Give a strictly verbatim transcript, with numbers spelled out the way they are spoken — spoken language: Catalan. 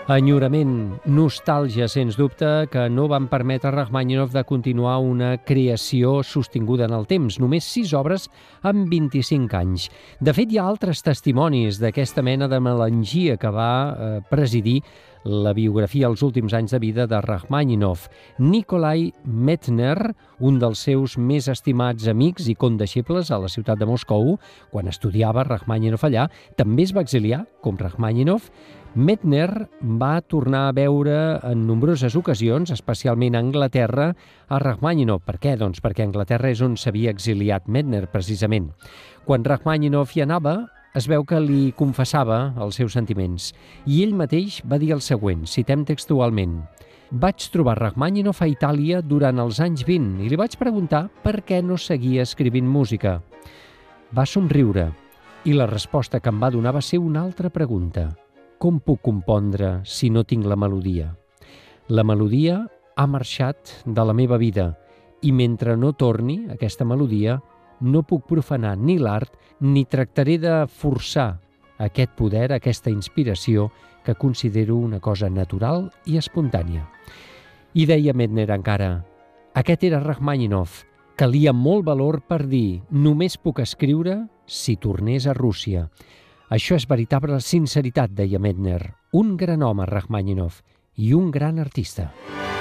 Enyorament, nostàlgia, sens dubte, que no van permetre a Rakhmàninov de continuar una creació sostinguda en el temps, només sis obres en vint-i-cinc anys. De fet, hi ha altres testimonis d'aquesta mena de melangia que va eh, presidir la biografia als últims anys de vida de Rakhmàninov. Nikolai Medtner, un dels seus més estimats amics i condeixebles a la ciutat de Moscou, quan estudiava Rakhmàninov allà, també es va exiliar, com Rakhmàninov. Medtner va tornar a veure en nombroses ocasions, especialment a Anglaterra, a Rakhmàninov. Per què? Doncs perquè Anglaterra és on s'havia exiliat Medtner, precisament. Quan Rakhmàninov hi anava, es veu que li confessava els seus sentiments. I ell mateix va dir el següent, citem textualment: «Vaig trobar Rakhmàninov a Itàlia durant els anys vint i li vaig preguntar per què no seguia escrivint música. Va somriure i la resposta que em va donar va ser una altra pregunta. Com puc compondre si no tinc la melodia? La melodia ha marxat de la meva vida i mentre no torni aquesta melodia no puc profanar ni l'art ni tractaré de forçar aquest poder, aquesta inspiració que considero una cosa natural i espontània». I deia Medtner encara: «Aquest era Rakhmàninov. Calia molt valor per dir només puc escriure si tornés a Rússia». Això és veritable sinceritat, deia Medtner. Un gran home, Rakhmàninov, i un gran artista.